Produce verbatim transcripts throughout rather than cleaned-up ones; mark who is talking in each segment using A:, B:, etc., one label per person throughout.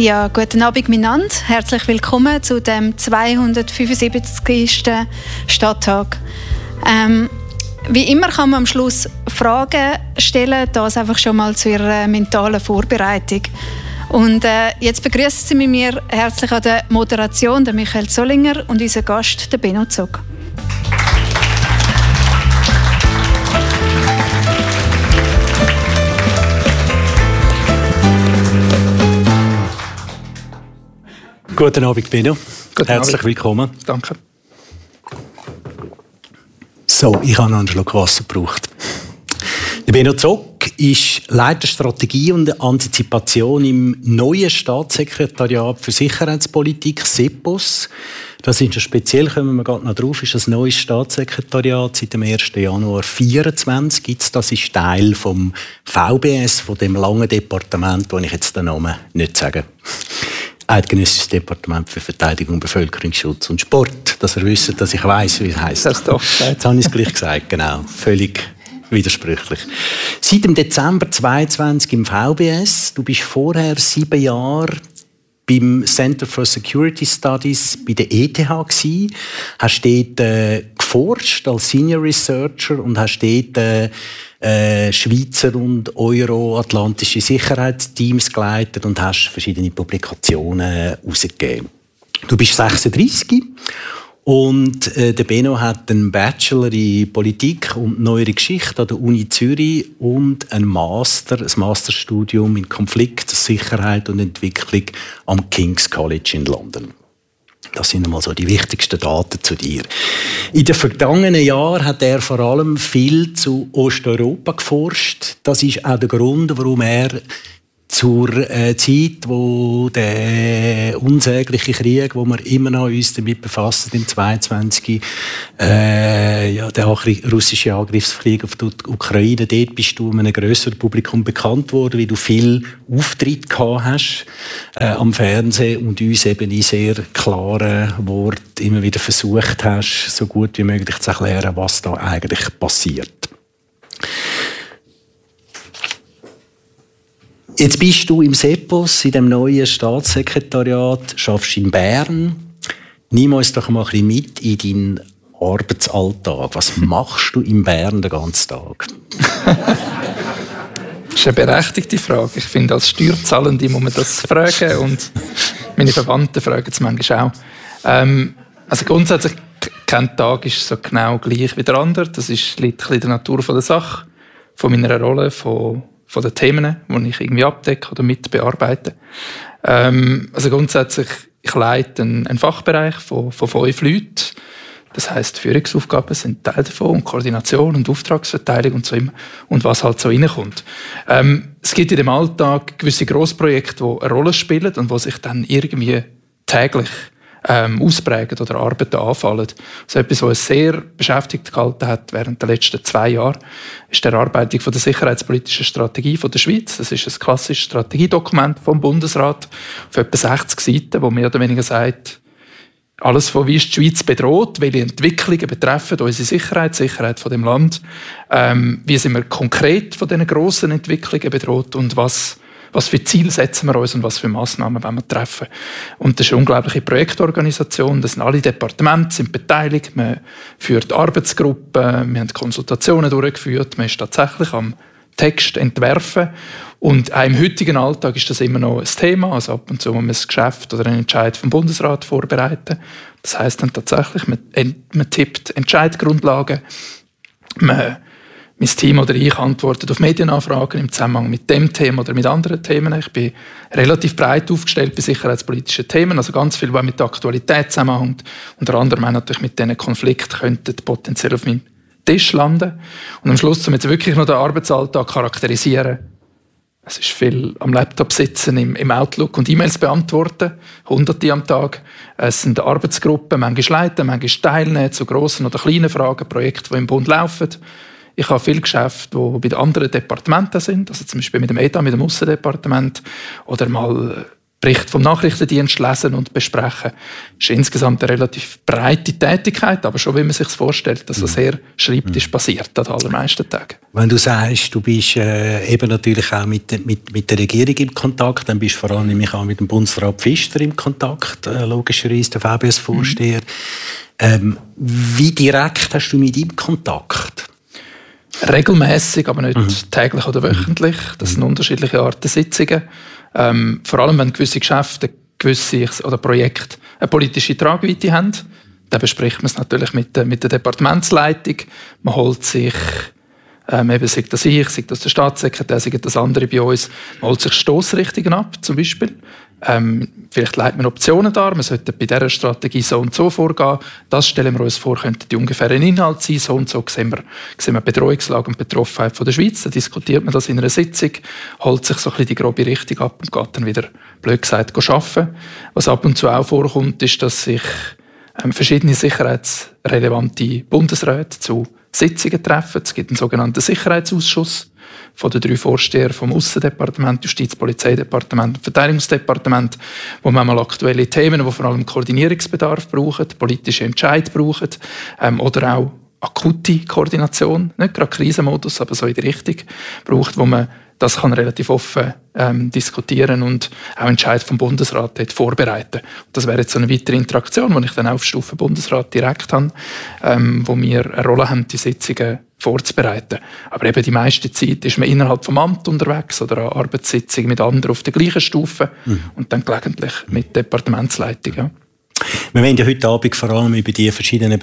A: Ja, guten Abend miteinander. Herzlich willkommen zu dem zweihundertfünfundsiebzigsten Stadttag. Ähm, wie immer kann man am Schluss Fragen stellen, das einfach schon mal zu Ihrer mentalen Vorbereitung. Und äh, jetzt begrüßen Sie mit mir herzlich an der Moderation den Michael Zollinger und unseren Gast, den Benno Zog.
B: Guten Abend, Benno.
C: Guten
B: Herzlich
C: Abend.
B: willkommen.
C: Danke.
B: So, ich habe noch einen Schluck Wasser gebraucht. Der Benno Zog ist Leiter Strategie und Antizipation im neuen Staatssekretariat für Sicherheitspolitik, SEPOS. Das ist speziell, kommen wir gerade noch drauf, ist das neue Staatssekretariat seit dem ersten Januar zweitausendvierundzwanzig. Gibt's, das ist Teil vom V B S, von dem langen Departement, wo ich jetzt den Namen nicht sage. Eidgenössisches Departement für Verteidigung, Bevölkerungsschutz und Sport. Dass ihr wisst, dass ich weiss, wie es heisst.
C: Das doch
B: Jetzt habe ich es gleich gesagt, genau. Völlig widersprüchlich. Seit dem Dezember zweitausendzweiundzwanzig im V B S. Du bist vorher sieben Jahre beim Center for Security Studies bei der E T H gewesen. Hast dort äh, geforscht als Senior Researcher und hast dort äh, äh, Schweizer und Euro-atlantische Sicherheitsteams geleitet und hast verschiedene Publikationen herausgegeben. Du bist sechsunddreissig und äh, der Benno hat einen Bachelor in Politik und Neuere Geschichte an der Uni Zürich und ein Master, ein Masterstudium in Konflikt, Sicherheit und Entwicklung am King's College in London. Das sind einmal so die wichtigsten Daten zu dir. In den vergangenen Jahren hat er vor allem viel zu Osteuropa geforscht. Das ist auch der Grund, warum er zur äh, Zeit, wo der unsägliche Krieg, wo wir immer noch uns damit befassen, im zweiundzwanzig, äh, ja, der russische Angriffskrieg auf die Ukraine, dort bist du einem grösseren Publikum bekannt worden, weil du viel Auftritt gehabt hast äh, am Fernsehen und uns eben in sehr klaren Worten immer wieder versucht hast, so gut wie möglich zu erklären, was da eigentlich passiert. Jetzt bist du im SEPOS, in dem neuen Staatssekretariat, schaffst in Bern. Nimm uns doch mal ein bisschen mit in deinen Arbeitsalltag. Was machst du in Bern den ganzen Tag?
C: Das ist eine berechtigte Frage. Ich finde, als Steuerzahlende muss man das fragen und meine Verwandten fragen es manchmal auch. Ähm, also grundsätzlich, kein Tag ist so genau gleich wie der andere. Das ist, liegt ein bisschen in der Natur der Sache, von meiner Rolle, von von den Themen, die ich irgendwie abdecke oder mitbearbeite. Ähm, also grundsätzlich, ich leite einen, einen Fachbereich von, von fünf Leuten. Das heisst, Führungsaufgaben sind Teil davon und Koordination und Auftragsverteilung und so immer. Und was halt so reinkommt. Ähm, es gibt in dem Alltag gewisse Grossprojekte, die eine Rolle spielen und die sich dann irgendwie täglich Ähm, ausprägen oder Arbeiten anfallen. Also etwas, was uns sehr beschäftigt gehalten hat während der letzten zwei Jahre, ist die Erarbeitung von der sicherheitspolitischen Strategie von der Schweiz. Das ist ein klassisches Strategiedokument vom Bundesrat auf etwa sechzig Seiten, wo mehr oder weniger sagt, alles, von wie ist die Schweiz bedroht, welche Entwicklungen betreffen unsere Sicherheit, die Sicherheit von dem Land, ähm, wie sind wir konkret von diesen grossen Entwicklungen bedroht und was Was für Ziele setzen wir uns und was für Massnahmen wollen wir treffen. Und das ist eine unglaubliche Projektorganisation. Das sind alle Departemente sind beteiligt. Man führt Arbeitsgruppen, wir haben Konsultationen durchgeführt. Man ist tatsächlich am Text entwerfen. Und auch im heutigen Alltag ist das immer noch ein Thema. Also ab und zu muss man ein Geschäft oder einen Entscheid vom Bundesrat vorbereiten. Das heisst dann tatsächlich, man, man tippt Entscheidungsgrundlagen. Man Mein Team oder ich antwortet auf Medienanfragen im Zusammenhang mit dem Thema oder mit anderen Themen. Ich bin relativ breit aufgestellt bei sicherheitspolitischen Themen, also ganz viel, was mit der Aktualität zusammenhängt. Unter anderem auch natürlich mit diesen Konflikten könnten potenziell auf meinem Tisch landen. Und am Schluss, um jetzt wirklich noch den Arbeitsalltag charakterisieren, es ist viel am Laptop sitzen, im, im Outlook und E-Mails beantworten, hunderte am Tag. Es sind Arbeitsgruppen, manchmal leiten, manchmal teilnehmen zu grossen oder kleinen Fragen, Projekte, die im Bund laufen. Ich habe viele Geschäfte, die bei den anderen Departementen sind, also zum Beispiel mit dem E T A, mit dem Aussendepartement, oder mal Bericht vom Nachrichtendienst lesen und besprechen. Das ist insgesamt eine relativ breite Tätigkeit, aber schon wie man sich es vorstellt, dass das sehr schreibtisch passiert an den allermeisten Tagen.
B: Wenn du sagst, du bist äh, eben natürlich auch mit, mit, mit der Regierung im Kontakt, dann bist du vor allem nämlich auch mit dem Bundesrat Pfister im Kontakt, äh, logischerweise der V B S-Vorsteher. Mhm. Ähm, wie direkt hast du mit ihm Kontakt?
C: Regelmäßig, aber nicht mhm. täglich oder wöchentlich. Das sind
B: mhm.
C: unterschiedliche Arten Sitzungen. Ähm, vor allem, wenn gewisse Geschäfte, gewisse oder Projekte eine politische Tragweite haben, dann bespricht man es natürlich mit, der, mit der Departementsleitung. Man holt sich, ähm, eben sei das ich, sei das der Staatssekretär, sei das andere bei uns, man holt sich Stossrichtungen ab, zum Beispiel. Ähm, vielleicht leitet man Optionen dar, man sollte bei dieser Strategie so und so vorgehen. Das stellen wir uns vor, könnte die ungefähre Inhalt sein. So und so sehen wir, sehen wir die Bedrohungslage und Betroffenheit von der Schweiz. Dann diskutiert man das in einer Sitzung, holt sich so ein bisschen die grobe Richtung ab und geht dann wieder, blöd gesagt, arbeiten. Was ab und zu auch vorkommt, ist, dass sich ähm, verschiedene sicherheitsrelevante Bundesräte zu Sitzungen treffen. Es gibt einen sogenannten Sicherheitsausschuss von den drei Vorstehern vom Aussendepartement, Justiz-, Polizeidepartement und Verteidigungsdepartement, wo man mal aktuelle Themen, die vor allem Koordinierungsbedarf brauchen, politische Entscheid brauchen ähm, oder auch akute Koordination, nicht gerade Krisenmodus, aber so in die Richtung braucht, wo man das kann relativ offen ähm, diskutieren und auch Entscheid vom Bundesrat dort vorbereiten. Und das wäre jetzt so eine weitere Interaktion, die ich dann auf Stufe Bundesrat direkt habe, ähm, wo wir eine Rolle haben, die Sitzungen vorzubereiten. Aber eben die meiste Zeit ist man innerhalb vom Amt unterwegs oder an Arbeitssitzungen mit anderen auf der gleichen Stufe mhm. und dann gelegentlich mit Departementsleitung. Ja.
B: Wir wollen ja heute Abend vor allem über die verschiedenen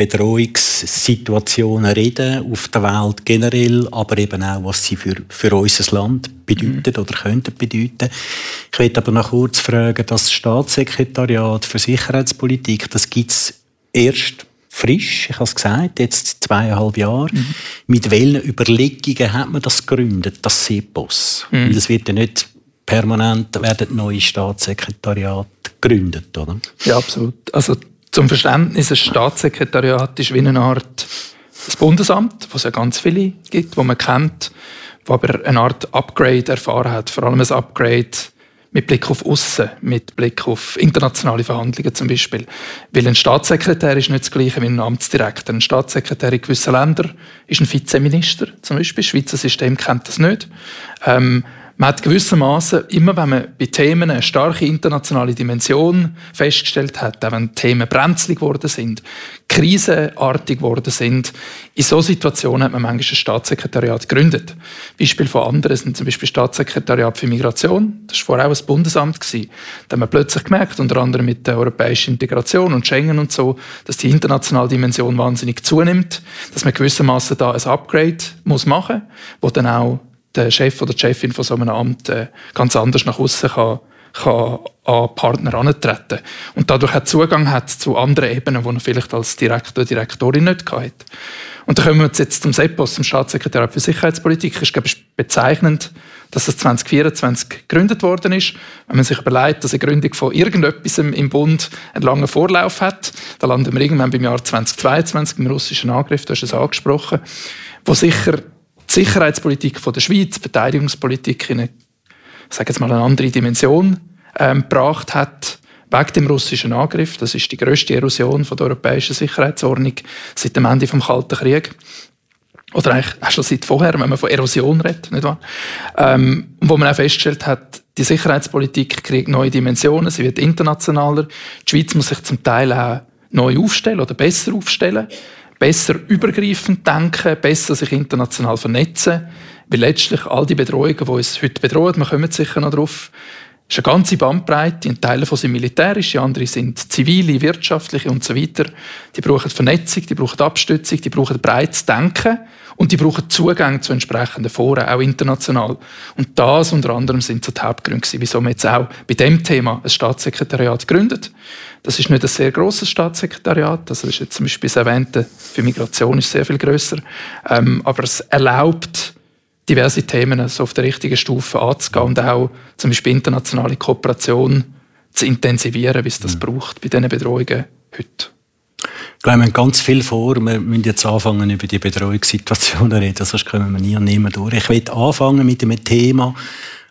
B: Bedrohungssituationen reden, auf der Welt generell, aber eben auch, was sie für, für unser Land bedeuten mhm. oder könnten bedeuten. Ich möchte aber noch kurz fragen, das Staatssekretariat für Sicherheitspolitik, das gibt es erst frisch, ich habe es gesagt, jetzt zweieinhalb Jahre. Mhm. Mit welchen Überlegungen hat man das gegründet, das SEPOS? Mhm. Weil das wird ja nicht permanent, werden neue Staatssekretariate gegründet, oder? Ja,
C: absolut. Also zum Verständnis, ein Staatssekretariat ist wie eine Art das Bundesamt, wo es ja ganz viele gibt, wo man kennt, wo aber eine Art Upgrade erfahren hat, vor allem ein Upgrade mit Blick auf Aussen, mit Blick auf internationale Verhandlungen zum Beispiel. Weil ein Staatssekretär ist nicht das Gleiche wie ein Amtsdirektor. Ein Staatssekretär in gewissen Ländern ist ein Vizeminister zum Beispiel. Das Schweizer System kennt das nicht. Ähm, Man hat gewissermaßen, immer wenn man bei Themen eine starke internationale Dimension festgestellt hat, auch wenn Themen brenzlig geworden sind, krisenartig geworden sind, in solchen Situationen hat man manchmal ein Staatssekretariat gegründet. Beispiel von anderen sind zum Beispiel Staatssekretariat für Migration. Das war vorher auch ein Bundesamt. Da haben wir plötzlich gemerkt, unter anderem mit der europäischen Integration und Schengen und so, dass die internationale Dimension wahnsinnig zunimmt, dass man gewissermaßen da ein Upgrade muss machen muss, wo dann auch der Chef oder die Chefin von so einem Amt äh, ganz anders nach außen kann, kann an Partner herantreten. Und dadurch hat Zugang hat zu anderen Ebenen, die er vielleicht als Direktor oder Direktorin nicht hatte. Und da kommen wir jetzt zum SEPOS, zum Staatssekretariat für Sicherheitspolitik. Es ist, glaube ich, bezeichnend, dass das zwanzig vierundzwanzig gegründet worden ist. Wenn man sich überlegt, dass eine Gründung von irgendetwas im Bund einen langen Vorlauf hat, dann landen wir irgendwann beim Jahr zwanzig zweiundzwanzig, im russischen Angriff, du hast es angesprochen, wo sicher die Sicherheitspolitik von der Schweiz, Verteidigungspolitik in eine, ich sage jetzt mal, eine andere Dimension ähm, gebracht hat, wegen dem russischen Angriff. Das ist die grösste Erosion von der europäischen Sicherheitsordnung seit dem Ende des Kalten Krieges. Oder eigentlich auch schon seit vorher, wenn man von Erosion redet, nicht wahr? Ähm, wo man auch festgestellt hat, die Sicherheitspolitik kriegt neue Dimensionen, sie wird internationaler. Die Schweiz muss sich zum Teil auch neu aufstellen oder besser aufstellen. Besser übergreifend denken, besser sich international vernetzen, weil letztlich all die Bedrohungen, die uns heute bedrohen, wir kommen sicher noch drauf, ist eine ganze Bandbreite, ein Teil davon sind militärische, andere sind zivile, wirtschaftliche und so weiter. Die brauchen Vernetzung, die brauchen Abstützung, die brauchen breites Denken und die brauchen Zugang zu entsprechenden Foren, auch international. Und das unter anderem sind so die Hauptgründe, wieso man jetzt auch bei diesem Thema ein Staatssekretariat gründet. Das ist nicht ein sehr grosses Staatssekretariat, also das ist jetzt zum Beispiel das Erwähnte für Migration ist sehr viel grösser, ähm, aber es erlaubt, diverse Themen so auf der richtigen Stufe anzugehen und auch zum Beispiel internationale Kooperation zu intensivieren, wie es das mhm. braucht bei diesen Bedrohungen heute.
B: Ich glaube, wir haben ganz viel vor. Wir müssen jetzt anfangen, über die Bedrohungssituationen zu reden, sonst kommen wir nie und nimmer durch. Ich möchte anfangen mit einem Thema,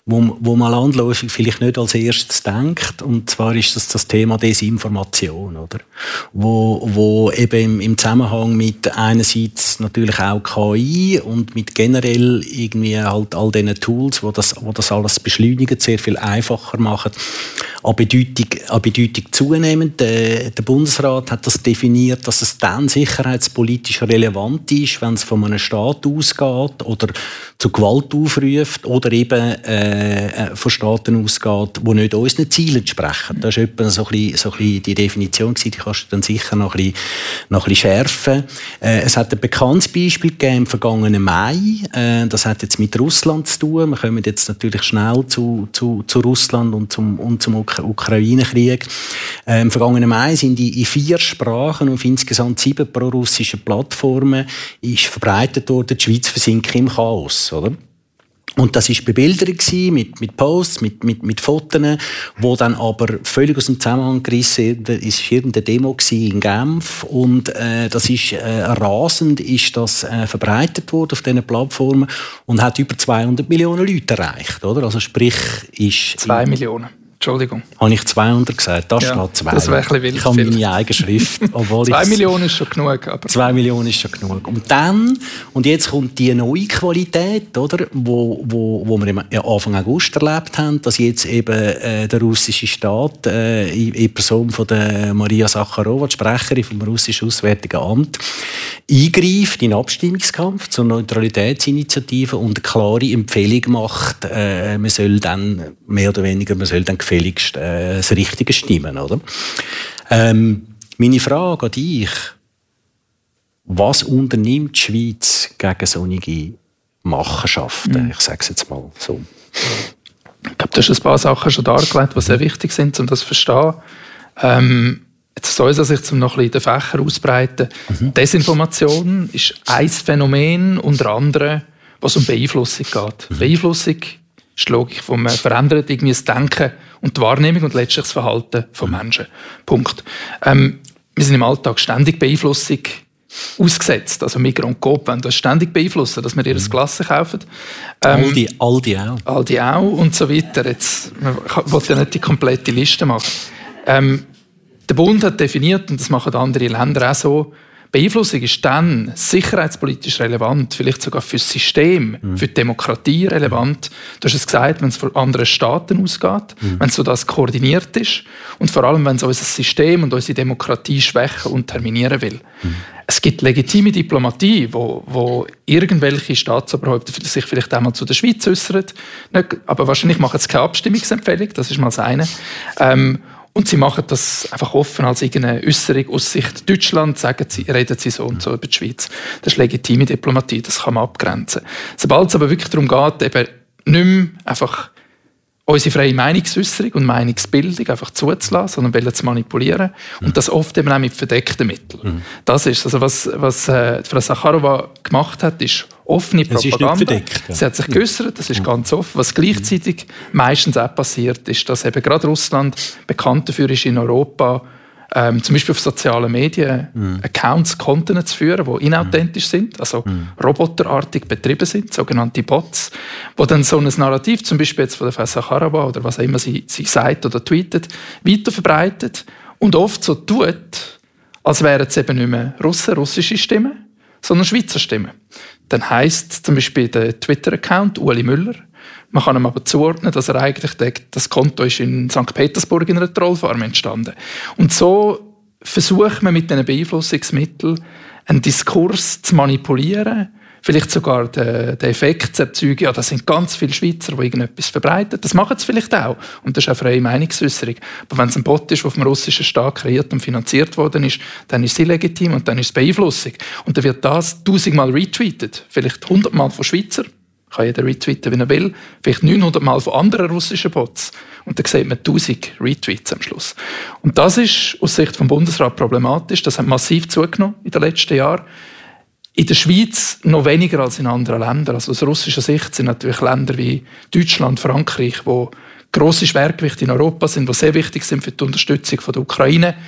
B: wo, wo man landläufig vielleicht nicht als erstes denkt. Und zwar ist das das Thema Desinformation, oder? Wo, wo eben im, im Zusammenhang mit einerseits natürlich auch K I und mit generell irgendwie halt all diesen Tools, wo das, wo das alles beschleunigen, sehr viel einfacher machen, an Bedeutung, an Bedeutung zunehmend. Der, der Bundesrat hat das definiert, dass es dann sicherheitspolitisch relevant ist, wenn es von einem Staat ausgeht oder zu Gewalt aufruft oder eben äh, von Staaten ausgeht, die nicht unseren Zielen entsprechen. Das war etwa so ein bisschen, so ein bisschen die Definition, die kannst du dann sicher noch ein bisschen, noch ein bisschen schärfen. Äh, es hat ein bekanntes Beispiel gegeben im vergangenen Mai. Äh, das hat jetzt mit Russland zu tun. Wir kommen jetzt natürlich schnell zu, zu, zu Russland und zum, und zum Ukraine-Krieg. Äh, Im vergangenen Mai sind in vier Sprachen auf insgesamt sieben prorussischen Plattformen ist verbreitet worden, die Schweiz versinke im Chaos, oder? Und das war Bebilderung mit, mit Posts, mit, mit, mit Fotos, wo dann aber völlig aus dem Zusammenhang gerissen ist. Es war irgendeine Demo in Genf und äh, das ist äh, rasend ist das äh, verbreitet worden auf diesen Plattformen und hat über zweihundert Millionen Leute erreicht, oder? Also sprich ist...
C: Zwei Millionen. Entschuldigung.
B: Habe ich zweihundert gesagt? Das
C: ja,
B: steht zwei.
C: Das wäre ein bisschen wild.
B: Ich habe meine eigene Schrift.
C: Zwei Millionen ist schon genug. Aber.
B: Zwei Millionen ist schon genug. Und dann, und jetzt kommt die neue Qualität, oder, wo, wo, wo wir ja Anfang August erlebt haben, dass jetzt eben äh, der russische Staat äh, in, in Person von der Maria Sacharowa, die Sprecherin vom russischen Auswärtigen Amt, eingreift in den Abstimmungskampf zur Neutralitätsinitiative und eine klare Empfehlung macht, äh, man soll dann mehr oder weniger, man soll dann gefälligst äh, das Richtige stimmen, oder? Ähm, meine Frage an dich: Was unternimmt die Schweiz gegen solche Machenschaften? Mhm. Ich sage es jetzt mal so.
C: Ich glaube, du hast ein paar Sachen schon dargelegt, die sehr wichtig sind, um das zu verstehen. Ähm, jetzt aus unserer Sicht, um noch ein bisschen den Fächer auszubreiten. Mhm. Desinformation ist ein Phänomen, unter anderem, was um Beeinflussung geht. Mhm. Beeinflussung ist die Logik von man verändert irgendwie das Denken und die Wahrnehmung und letztlich das Verhalten von Menschen. Punkt. Ähm, wir sind im Alltag ständig Beeinflussung ausgesetzt. Also Migros und Coop wollen das ständig beeinflussen, dass wir ihr ein Glas kaufen. Ähm,
B: Aldi, Aldi auch.
C: Aldi auch und so weiter. Jetzt, man will ja nicht die komplette Liste machen. Ähm, der Bund hat definiert, und das machen andere Länder auch so, Beeinflussung ist dann sicherheitspolitisch relevant, vielleicht sogar für das System, mhm. für die Demokratie relevant. Du hast es gesagt, wenn es von anderen Staaten ausgeht, mhm. wenn so das koordiniert ist und vor allem, wenn es unser System und unsere Demokratie schwächen und terminieren will. Mhm. Es gibt legitime Diplomatie, wo, wo irgendwelche Staatsoberhäupter sich vielleicht einmal zu der Schweiz äußern, aber wahrscheinlich machen sie keine Abstimmungsempfehlung, das ist mal das eine. Ähm, Und sie machen das einfach offen als irgendeine Äußerung aus Sicht Deutschland, sagen sie, reden sie so und so über die Schweiz. Das ist legitime Diplomatie, das kann man abgrenzen. Sobald es aber wirklich darum geht, eben nicht mehr einfach unsere freie Meinungsäußerung und Meinungsbildung einfach zuzulassen, sondern zu manipulieren. Mhm. Und das oft eben auch mit verdeckten Mitteln. Mhm. Das ist, also was, was äh, Frau Sacharowa gemacht hat, ist offene Propaganda.
B: Es ist nicht verdeckt, ja.
C: Sie hat sich geäußert, das ist mhm. ganz offen. Was gleichzeitig mhm. meistens auch passiert, ist, dass eben gerade Russland bekannt dafür ist, in Europa Ähm, zum Beispiel auf sozialen Medien mm. Accounts, Konten zu führen, die inauthentisch mm. sind, also mm. roboterartig betrieben sind, sogenannte Bots, wo dann so ein Narrativ, zum Beispiel jetzt von der Frau Sacharowa oder was auch immer sie, sie sagt oder tweetet, weiterverbreitet und oft so tut, als wären es eben nicht mehr Russen, russische Stimmen, sondern Schweizer Stimmen. Dann heisst zum Beispiel der Twitter-Account Ueli Müller. Man kann ihm aber zuordnen, dass er eigentlich denkt, das Konto ist in Sankt Petersburg in einer Trollfarm entstanden. Und so versucht man mit diesen Beeinflussungsmitteln einen Diskurs zu manipulieren, vielleicht sogar den, den Effekt zu erzeugen, ja, das sind ganz viele Schweizer, die irgendetwas verbreiten. Das machen sie vielleicht auch. Und das ist auch freie Meinungsäußerung. Aber wenn es ein Bot ist, der vom russischen Staat kreiert und finanziert worden ist, dann ist es illegitim und dann ist es Beeinflussung. Und dann wird das tausendmal retweetet. Vielleicht hundertmal von Schweizer. Kann jeder retweeten, wie er will. Vielleicht neunhundert Mal von anderen russischen Bots. Und dann sieht man tausend Retweets am Schluss. Und das ist aus Sicht vom Bundesrat problematisch. Das hat massiv zugenommen in den letzten Jahren. In der Schweiz noch weniger als in anderen Ländern. Also aus russischer Sicht sind natürlich Länder wie Deutschland, Frankreich, wo grosse Schwergewichte in Europa sind, die sehr wichtig sind für die Unterstützung von der Ukraine.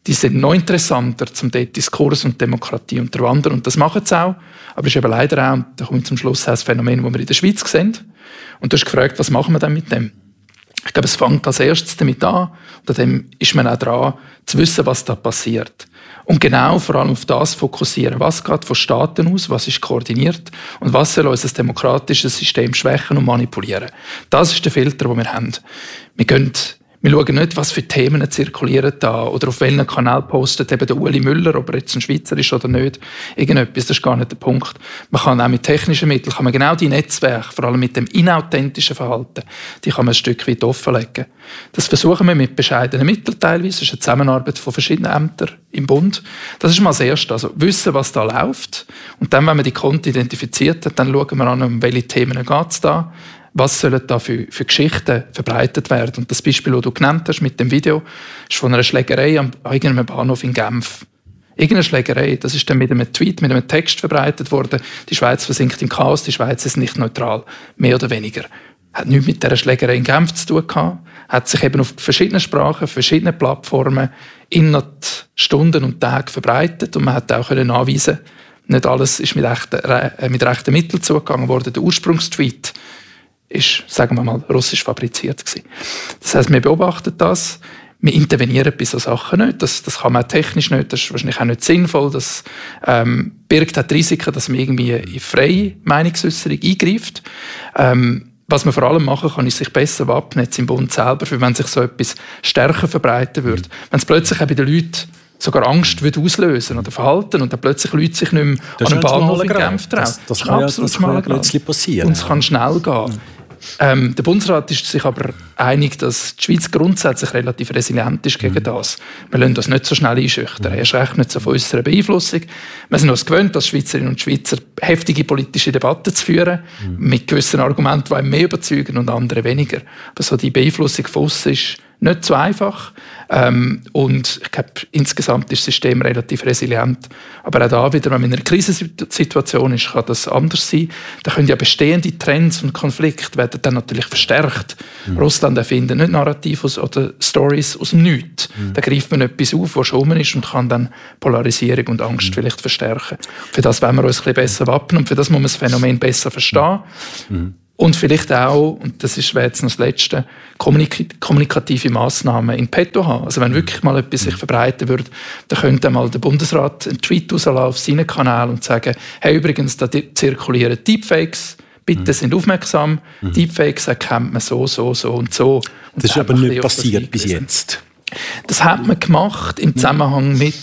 C: die sind noch interessanter, zum dort Diskurs und Demokratie unterwandern. Und das machen sie auch. Aber es ist eben leider auch, und da komme ich zum Schluss, ein Phänomen, das wir in der Schweiz sehen. Und du hast gefragt, was machen wir denn mit dem? Ich glaube, es fängt als erstes damit an. Und an dem ist man auch dran, zu wissen, was da passiert. Und genau vor allem auf das fokussieren. Was geht von Staaten aus? Was ist koordiniert? Und was soll unser demokratisches System schwächen und manipulieren? Das ist der Filter, den wir haben. Wir gehen Wir schauen nicht, was für Themen zirkulieren da oder auf welchen Kanal postet eben der Uli Müller, ob er jetzt ein Schweizer ist oder nicht. Irgendetwas, das ist gar nicht der Punkt. Man kann auch mit technischen Mitteln, kann man genau die Netzwerke, vor allem mit dem inauthentischen Verhalten, die kann man ein Stück weit offenlegen. Das versuchen wir mit bescheidenen Mitteln teilweise. Das ist eine Zusammenarbeit von verschiedenen Ämtern im Bund. Das ist mal das Erste. Also wissen, was da läuft. Und dann, wenn man die Konten identifiziert hat, dann schauen wir an, um welche Themen geht es da. Was sollen da für, für Geschichten verbreitet werden? Und das Beispiel, das du genannt hast mit dem Video, ist von einer Schlägerei an irgendeinem Bahnhof in Genf. Irgendeine Schlägerei, das ist dann mit einem Tweet, mit einem Text verbreitet worden. Die Schweiz versinkt im Chaos, die Schweiz ist nicht neutral. Mehr oder weniger. Hat nichts mit dieser Schlägerei in Genf zu tun gehabt. Hat sich eben auf verschiedenen Sprachen, verschiedenen Plattformen innerhalb Stunden und Tagen verbreitet. Und man hat auch nachweisen, nicht alles ist mit rechten, äh, mit rechten Mitteln zugegangen worden. Der Ursprungstweet ist, sagen wir mal, russisch fabriziert gewesen. Das heisst, wir beobachten das, wir intervenieren bei solchen Sachen nicht, das, das kann man auch technisch nicht, das ist wahrscheinlich auch nicht sinnvoll, das ähm, birgt auch die Risiken, dass man irgendwie in freie Meinungsäußerung eingreift. Ähm, was man vor allem machen kann, ist sich besser wappnen im Bund selber, für wenn sich so etwas stärker verbreiten würde. Wenn es plötzlich auch bei den Leuten sogar Angst würde auslösen oder Verhalten und dann plötzlich Leute sich nicht mehr
B: das
C: an einem Bahnhof in Genf trauen.
B: Das, das, das kann, das kann ja plötzlich passieren.
C: Und es kann schnell gehen. Mhm. Ähm, der Bundesrat ist sich aber einig, dass die Schweiz grundsätzlich relativ resilient ist gegen mhm. das. Wir lassen das nicht so schnell einschüchtern. Mhm. Erst recht nicht so von unserer Beeinflussung. Wir sind uns gewöhnt, als Schweizerinnen und Schweizer heftige politische Debatten zu führen, mhm. mit gewissen Argumenten, die einen mehr überzeugen und andere weniger. Aber so die Beeinflussung von aussen ist nicht so einfach. Ähm, und ich glaube, insgesamt ist das System relativ resilient. Aber auch da wieder, wenn man in einer Krisensituation ist, kann das anders sein. Da können ja bestehende Trends und Konflikte werden dann natürlich verstärkt. Mhm. Russland erfindet nicht Narrative aus, oder Stories aus dem Nichts. Mhm. Da greift man etwas auf, was schon ist und kann dann Polarisierung und Angst mhm. vielleicht verstärken. Für das wollen wir uns ein bisschen besser wappnen und für das muss man das Phänomen besser verstehen. Mhm. Und vielleicht auch, und das ist jetzt noch das Letzte, kommunik- kommunikative Massnahmen in petto haben. Also wenn wirklich mal etwas sich verbreiten würde, dann könnte mal der Bundesrat einen Tweet rauslassen auf seinen Kanal und sagen, hey, übrigens, da zirkulieren Deepfakes, bitte sind aufmerksam, mhm. Deepfakes erkennt man so, so, so und so. Und
B: das ist aber nicht passiert bis jetzt.
C: Das hat man gemacht im Zusammenhang mit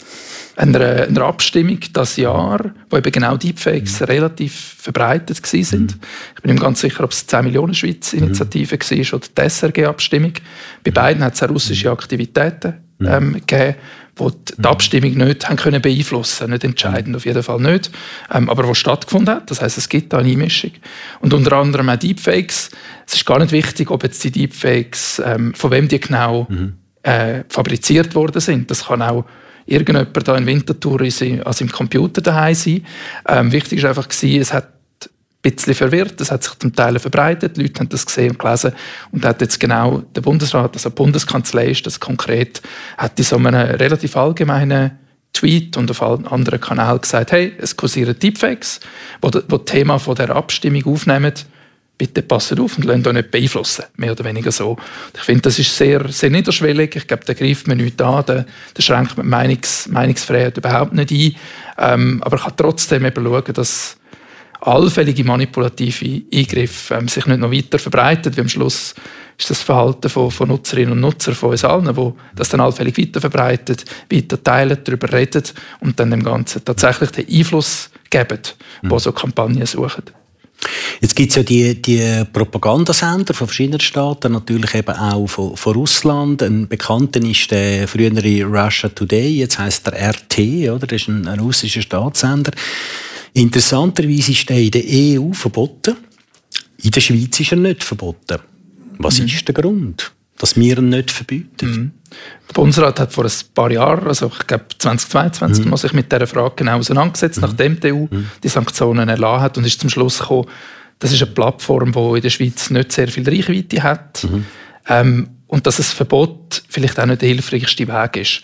C: einer, einer Abstimmung das Jahr, wo eben genau Deepfakes mhm. relativ verbreitet waren. Mhm. Ich bin mir ganz sicher, ob es die zehn Millionen Schweiz-Initiative mhm. war oder die S R G-Abstimmung. Bei beiden hat es auch russische Aktivitäten ähm, gegeben, die die Abstimmung nicht haben können beeinflussen, nicht entscheidend, auf jeden Fall nicht, ähm, aber wo stattgefunden hat. Das heisst, es gibt da eine Einmischung. Und unter anderem auch Deepfakes. Es ist gar nicht wichtig, ob jetzt die Deepfakes, ähm, von wem die genau mhm. äh, fabriziert worden sind. Das kann auch irgendjemand da in Winterthur an seinem Computer daheim sein. Ähm, wichtig war einfach, es hat ein bisschen verwirrt, es hat sich zum Teil verbreitet, die Leute haben das gesehen und gelesen und hat jetzt genau der Bundesrat, also die Bundeskanzlei ist das konkret, hat in so einem relativ allgemeinen Tweet und auf allen anderen Kanälen gesagt, hey, es kursieren Deepfakes, die das Thema von der Abstimmung aufnehmen, bitte passt auf und lasst euch nicht beeinflussen, mehr oder weniger so. Ich finde, das ist sehr, sehr niederschwellig. Ich glaube, da greift man nichts an, da, da schränkt man Meinungs, Meinungsfreiheit überhaupt nicht ein. Ähm, aber ich kann trotzdem eben schauen, dass allfällige manipulative Eingriffe ähm, sich nicht noch weiter verbreiten, wie am Schluss ist das Verhalten von, von Nutzerinnen und Nutzern von uns allen, die das dann allfällig weiter verbreitet, weiter teilen, darüber reden und dann dem Ganzen tatsächlich den Einfluss geben, mhm. wo so Kampagnen suchen.
B: Jetzt gibt es ja die, die Propagandasender von verschiedenen Staaten, natürlich eben auch von, von Russland. Ein bekannter ist der frühere Russia Today, jetzt heisst der R T, oder? Das ist ein, ein russischer Staatssender. Interessanterweise ist der in der E U verboten. In der Schweiz ist er nicht verboten. Was mhm. ist der Grund, dass wir ihn nicht verbieten?
C: Mhm. Der Bundesrat hat vor ein paar Jahren, also ich glaube zweitausendzweiundzwanzig, mhm. sich mit dieser Frage genau auseinandergesetzt, mhm. nachdem die E U mhm. die Sanktionen erlassen hat und ist zum Schluss gekommen, das ist eine Plattform, die in der Schweiz nicht sehr viel Reichweite hat mhm. ähm, und dass ein Verbot vielleicht auch nicht der hilfreichste Weg ist.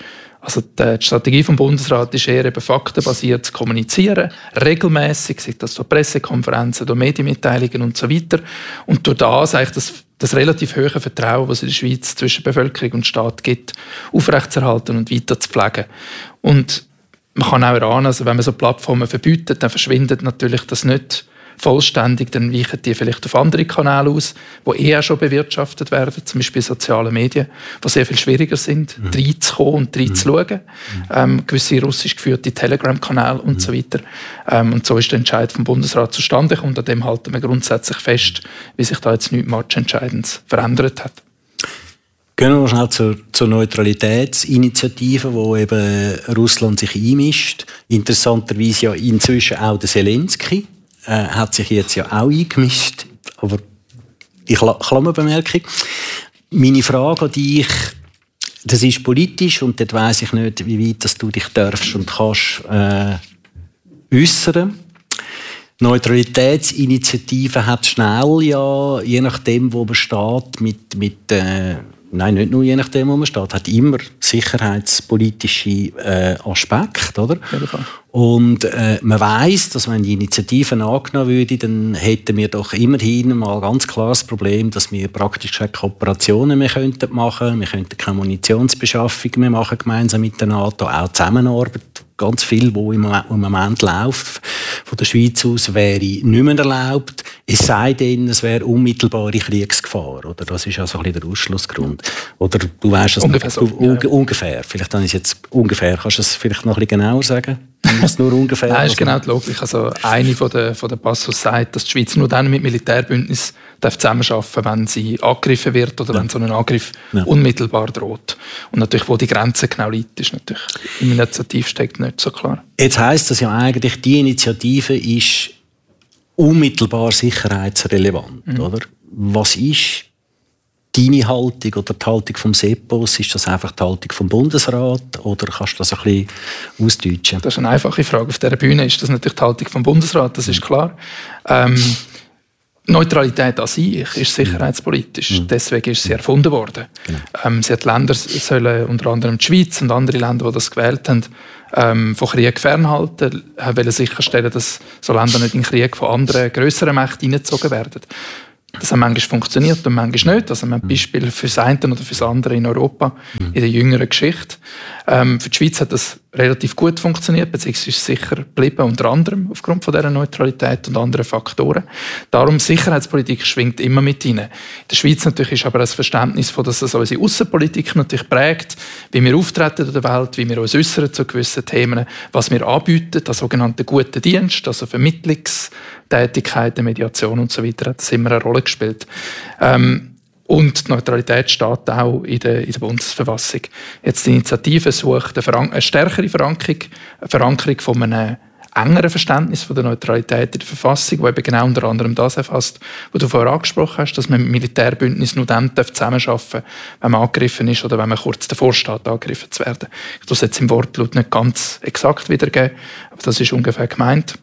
C: Also die Strategie vom Bundesrat ist eher eben faktenbasiert zu kommunizieren, regelmäßig, sei das durch Pressekonferenzen, durch Medienmitteilungen und so weiter. Und durch das eigentlich das, das relativ hohe Vertrauen, was es in der Schweiz zwischen Bevölkerung und Staat gibt, aufrechtzuerhalten und weiter zu pflegen. Und man kann auch erahnen, also wenn man so Plattformen verbietet, dann verschwindet natürlich das nicht vollständig, dann weichen die vielleicht auf andere Kanäle aus, die eh auch schon bewirtschaftet werden, zum Beispiel soziale Medien, die sehr viel schwieriger sind, mhm. reinzukommen und reinzuschauen. Mhm. Ähm, gewisse russisch geführte Telegram-Kanäle und mhm. so weiter. Ähm, und so ist der Entscheid vom Bundesrat zustande gekommen und an dem halten wir grundsätzlich fest, wie sich da jetzt nichts matchentscheidend verändert hat.
B: Gehen wir mal schnell zur, zur Neutralitätsinitiative, wo eben Russland sich einmischt. Interessanterweise ja inzwischen auch der Zelensky äh, hat sich jetzt ja auch eingemischt. Aber die Klammerbemerkung. Meine Frage an dich, das ist politisch und dort weiss ich nicht, wie weit dass du dich darfst und kannst äh, äußern. Neutralitätsinitiative hat schnell ja, je nachdem, wo man steht, mit, mit äh, nein, nicht nur je nachdem, wo man steht, hat immer sicherheitspolitische äh, Aspekte, oder? Ja, und äh, man weiss, dass wenn die Initiativen angenommen würde, dann hätten wir doch immerhin mal ganz klar das Problem, dass wir praktisch keine Kooperationen mehr könnten machen, wir könnten keine Munitionsbeschaffung mehr machen gemeinsam mit der NATO, auch Zusammenarbeit. Ganz viel, was im Moment läuft, von der Schweiz aus, wäre nicht mehr erlaubt. Es sei denn, es wäre unmittelbare Kriegsgefahr. Oder? Das ist also ein bisschen der Ausschlussgrund. Oder du weißt es
C: ungefähr,
B: noch, du, un, ungefähr. Vielleicht dann ist jetzt ungefähr. Kannst du es vielleicht noch ein bisschen genauer sagen? Ist nur ungefähr?
C: Nein, ist genau die Logik. Also eine von der, von der Passus sagt, dass die Schweiz nur dann mit Militärbündnis zusammenarbeiten darf, wenn sie angegriffen wird oder ja. wenn so ein Angriff ja. unmittelbar droht. Und natürlich, wo die Grenze genau liegt, ist natürlich im Initiativstext nicht so klar.
B: Jetzt heisst das ja eigentlich, die Initiative ist unmittelbar sicherheitsrelevant, mhm. oder? Was ist deine Haltung oder die Haltung vom SEPOS? Ist das einfach die Haltung vom Bundesrat oder kannst du das ein bisschen ausdeutschen?
C: Das ist eine einfache Frage. Auf dieser Bühne ist das natürlich die Haltung vom Bundesrat, das ist klar. Ähm, Neutralität an sich ist sicherheitspolitisch. Mhm. Deswegen ist sie erfunden worden. Genau. Ähm, sie hat Länder, sollen, unter anderem die Schweiz und andere Länder, die das gewählt haben, ähm, von Krieg fernhalten, wollen sicherstellen, dass so Länder nicht in Krieg von anderen, grösseren Mächten hineingezogen werden. Das hat manchmal funktioniert und manchmal nicht. Also wir haben Beispiele für das eine oder für das andere in Europa, mhm. in der jüngeren Geschichte. Ähm, für die Schweiz hat das relativ gut funktioniert, beziehungsweise ist sicher geblieben, unter anderem aufgrund von dieser Neutralität und anderen Faktoren. Darum, Sicherheitspolitik schwingt immer mit rein. In der Schweiz natürlich ist aber das Verständnis, von, dass das unsere Außenpolitik natürlich prägt, wie wir auftreten in der Welt, wie wir uns äußern zu gewissen Themen, was wir anbieten, der sogenannte gute Dienst, also Vermittlungstätigkeiten, Mediation und so weiter, hat das immer eine Rolle gespielt. Ähm, Und die Neutralität steht auch in der, in der Bundesverfassung. Jetzt die Initiative sucht eine, Veran- eine stärkere Verankerung, eine Verankerung von einem engeren Verständnis von der Neutralität in der Verfassung, wo eben genau unter anderem das erfasst, was du vorher angesprochen hast, dass man mit Militärbündnis nur dann zusammenarbeiten darf, wenn man angegriffen ist oder wenn man kurz davor steht, angegriffen zu werden. Ich tue es jetzt im Wortlaut nicht ganz exakt wiedergeben, aber das ist ungefähr gemeint.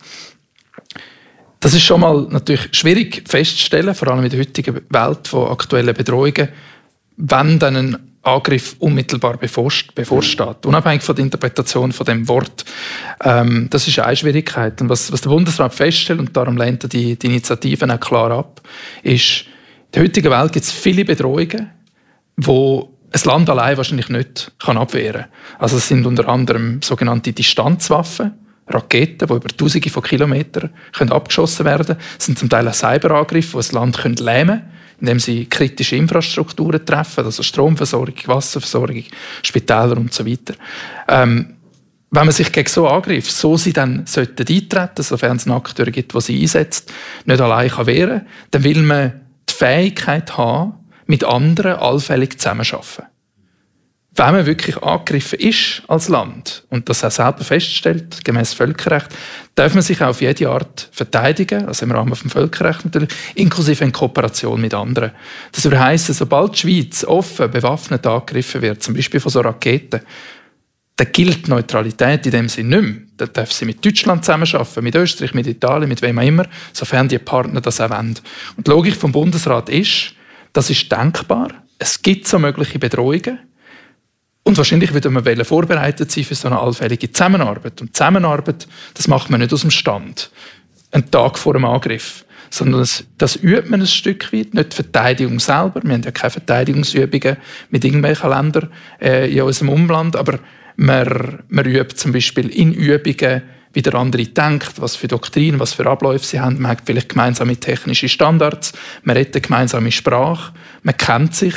C: Das ist schon mal natürlich schwierig festzustellen, vor allem in der heutigen Welt von aktuellen Bedrohungen, wenn dann ein Angriff unmittelbar bevorsteht, unabhängig von der Interpretation von dem Wort. Ähm, das ist eine Schwierigkeit. Und was, was der Bundesrat feststellt, und darum lehnt er die, die Initiativen auch klar ab, ist, in der heutigen Welt gibt es viele Bedrohungen, die ein Land allein wahrscheinlich nicht kann abwehren kann. Also es sind unter anderem sogenannte Distanzwaffen, Raketen, die über Tausende von Kilometern können abgeschossen werden können. Es sind zum Teil auch Cyberangriffe, die ein Land können lähmen können, indem sie kritische Infrastrukturen treffen, also Stromversorgung, Wasserversorgung, Spitäler und so weiter. Ähm, wenn man sich gegen so Angriffe, so sie dann sollten eintreten, sofern es einen Akteur gibt, der sie einsetzt, nicht allein kann wehren, dann will man die Fähigkeit haben, mit anderen allfällig zusammenzuarbeiten. Wenn man wirklich angegriffen ist als Land und das auch selber feststellt, gemäß Völkerrecht, darf man sich auf jede Art verteidigen, also im Rahmen des Völkerrechts natürlich, inklusive in Kooperation mit anderen. Das würde heissen, sobald die Schweiz offen bewaffnet angegriffen wird, zum Beispiel von so Raketen, dann gilt Neutralität in dem Sinne nicht mehr. Dann darf sie mit Deutschland zusammenarbeiten, mit Österreich, mit Italien, mit wem auch immer, sofern die Partner das auch wollen. Und die Logik vom Bundesrat ist, das ist denkbar, es gibt so mögliche Bedrohungen. Und wahrscheinlich würde man vorbereitet sein für so eine allfällige Zusammenarbeit. Und Zusammenarbeit, das macht man nicht aus dem Stand, einen Tag vor dem Angriff. Sondern das, das übt man ein Stück weit, nicht die Verteidigung selber. Wir haben ja keine Verteidigungsübungen mit irgendwelchen Ländern äh, in unserem Umland, aber man, man übt zum Beispiel in Übungen, wie der andere denkt, was für Doktrinen, was für Abläufe sie haben. Man hat vielleicht gemeinsame technische Standards, man redet eine gemeinsame Sprache, man kennt sich.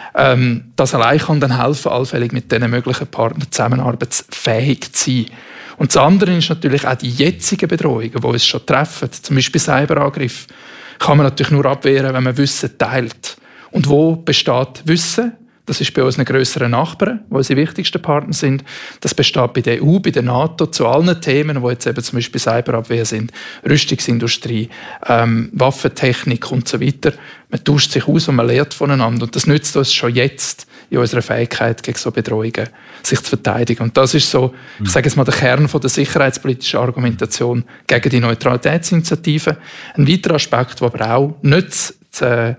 C: Ähm, das allein kann dann helfen, allfällig mit diesen möglichen Partnern zusammenarbeitsfähig zu sein. Und das andere ist natürlich auch die jetzigen Bedrohungen, die uns schon treffen. Zum Beispiel Cyberangriff kann man natürlich nur abwehren, wenn man Wissen teilt. Und wo besteht Wissen? Das ist bei unseren grösseren Nachbarn, die unsere wichtigsten Partner sind. Das besteht bei der E U, bei der NATO, zu allen Themen, die jetzt eben zum Beispiel Cyberabwehr sind, Rüstungsindustrie, ähm, Waffentechnik und so weiter. Man tauscht sich aus und man lernt voneinander. Und das nützt uns schon jetzt in unserer Fähigkeit, gegen so Bedrohungen sich zu verteidigen. Und das ist so, ich sage jetzt mal, der Kern von der sicherheitspolitischen Argumentation gegen die Neutralitätsinitiative. Ein weiterer Aspekt, der aber auch nicht zu, zu,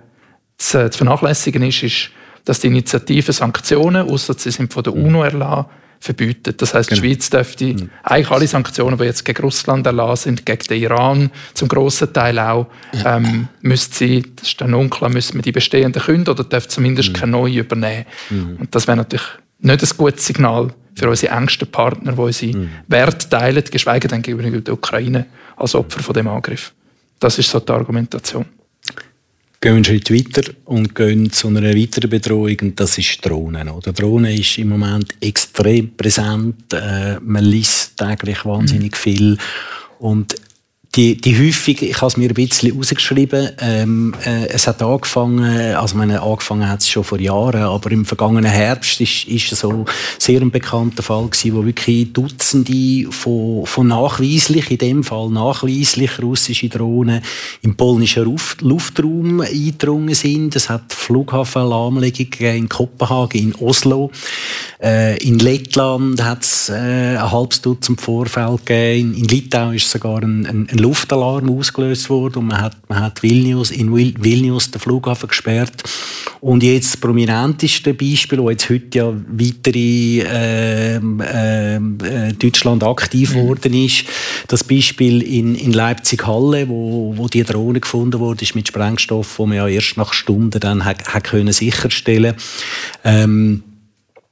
C: zu vernachlässigen ist, ist, dass die Initiative Sanktionen, ausser sie sind von der UNO erlassen, verbietet. Das heisst, genau. Die Schweiz dürfte mhm. eigentlich alle Sanktionen, die jetzt gegen Russland erlassen sind, gegen den Iran, zum grossen Teil auch, ja. ähm, müsste sie, das ist dann unklar, müssen wir die bestehenden künden oder dürfen zumindest mhm. keine neue übernehmen. Mhm. Und das wäre natürlich nicht ein gutes Signal für unsere engsten Partner, die unsere mhm. Werte teilen, geschweige denn gegenüber der Ukraine als Opfer von dem Angriff. Das ist so die Argumentation.
B: Gehen wir einen Schritt weiter und gehen zu einer weiteren Bedrohung, und das ist Drohnen. Oder Drohnen ist im Moment extrem präsent. Äh, man liest täglich wahnsinnig viel. Und die, die häufig, ich habe es mir ein bisschen rausgeschrieben, ähm, äh, es hat angefangen, also meine, angefangen hat es schon vor Jahren, aber im vergangenen Herbst ist, ist so sehr ein bekannter Fall gewesen, wo wirklich Dutzende von, von nachweislich, in dem Fall nachweislich russische Drohnen im polnischen Luft, Luftraum eingedrungen sind. Es hat Flughafenlahmlegungen in Kopenhagen, in Oslo. Äh, in Lettland hat es äh, ein halbes Dutzend Vorfälle gegeben. In, in Litauen ist sogar ein, ein, ein Luftalarm ausgelöst worden und man hat, man hat Vilnius, in Vilnius den Flughafen gesperrt. Und jetzt das prominenteste Beispiel, wo jetzt heute ja weitere äh, äh, Deutschland aktiv geworden mhm. ist, das Beispiel in, in Leipzig-Halle, wo, wo die Drohne gefunden wurde, ist mit Sprengstoff, wo man ja erst nach Stunden dann hat, hat können sicherstellen. Ähm,